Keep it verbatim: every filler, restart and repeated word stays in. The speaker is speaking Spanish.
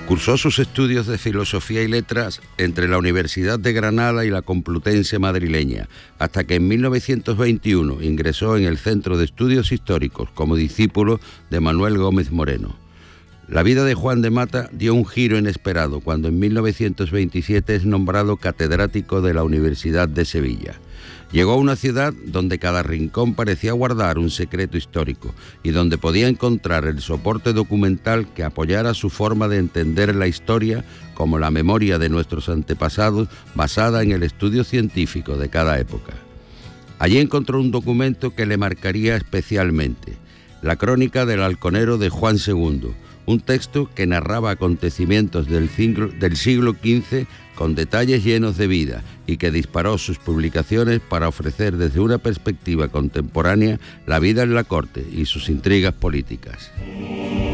Cursó sus estudios de Filosofía y Letras entre la Universidad de Granada y la Complutense madrileña, hasta que en mil novecientos veintiuno ingresó en el Centro de Estudios Históricos como discípulo de Manuel Gómez Moreno. La vida de Juan de Mata dio un giro inesperado cuando en mil novecientos veintisiete es nombrado catedrático de la Universidad de Sevilla. Llegó a una ciudad donde cada rincón parecía guardar un secreto histórico y donde podía encontrar el soporte documental que apoyara su forma de entender la historia como la memoria de nuestros antepasados basada en el estudio científico de cada época. Allí encontró un documento que le marcaría especialmente, la Crónica del Halconero de Juan segundo, un texto que narraba acontecimientos del siglo, del siglo quince con detalles llenos de vida y que disparó sus publicaciones para ofrecer desde una perspectiva contemporánea la vida en la corte y sus intrigas políticas.